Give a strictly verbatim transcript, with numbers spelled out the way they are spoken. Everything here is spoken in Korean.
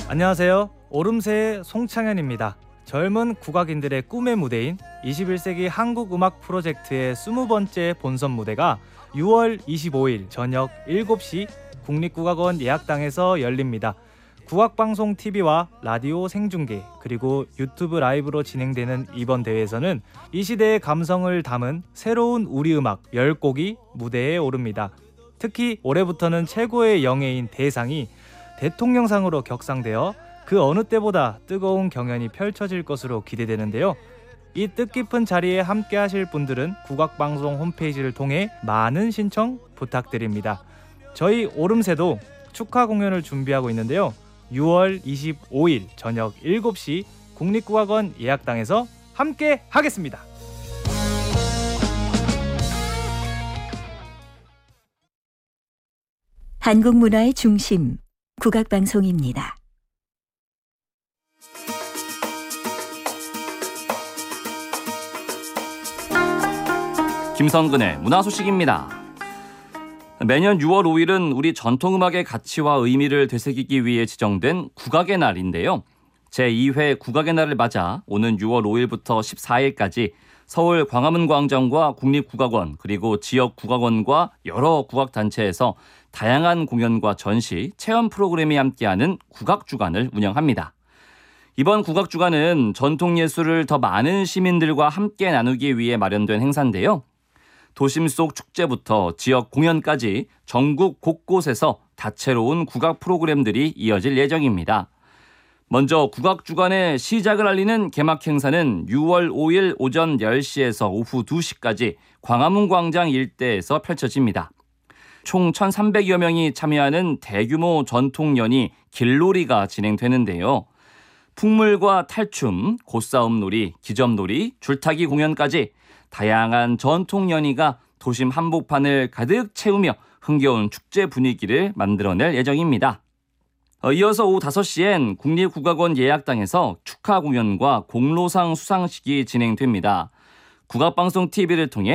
안녕하세요. 오름세의 송창현입니다. 젊은 국악인들의 꿈의 무대인 이십일 세기 한국 음악 프로젝트의 스무 번째 본선 무대가 유월 이십오일 저녁 일곱 시 국립국악원 예약당에서 열립니다. 국악방송 티비와 라디오 생중계 그리고 유튜브 라이브로 진행되는 이번 대회에서는 이 시대의 감성을 담은 새로운 우리 음악 십 곡이 무대에 오릅니다. 특히 올해부터는 최고의 영예인 대상이 대통령상으로 격상되어 그 어느 때보다 뜨거운 경연이 펼쳐질 것으로 기대되는데요. 이 뜻깊은 자리에 함께 하실 분들은 국악방송 홈페이지를 통해 많은 신청 부탁드립니다. 저희 오름세도 축하 공연을 준비하고 있는데요. 유월 이십오일 저녁 일곱 시 국립국악원 예약당에서 함께 하겠습니다. 한국 문화의 중심, 국악방송입니다. 김성근의 문화 소식입니다. 매년 유월 오일은 우리 전통음악의 가치와 의미를 되새기기 위해 지정된 국악의 날인데요. 제이 회 국악의 날을 맞아 오는 유월 오일부터 십사일까지 서울 광화문 광장과 국립국악원 그리고 지역 국악원과 여러 국악단체에서 다양한 공연과 전시, 체험 프로그램이 함께하는 국악주간을 운영합니다. 이번 국악주간은 전통예술을 더 많은 시민들과 함께 나누기 위해 마련된 행사인데요. 도심 속 축제부터 지역 공연까지 전국 곳곳에서 다채로운 국악 프로그램들이 이어질 예정입니다. 먼저 국악주간의 시작을 알리는 개막 행사는 유월 오일 오전 열 시에서 오후 두 시까지 광화문 광장 일대에서 펼쳐집니다. 총 천삼백여 명이 참여하는 대규모 전통연희 길놀이가 진행되는데요. 풍물과 탈춤, 고싸움놀이, 기점놀이, 줄타기 공연까지 다양한 전통연희가 도심 한복판을 가득 채우며 흥겨운 축제 분위기를 만들어낼 예정입니다. 이어서 오후 다섯 시엔 국립국악원 예약당에서 축하 공연과 공로상 수상식이 진행됩니다. 국악방송 티비를 통해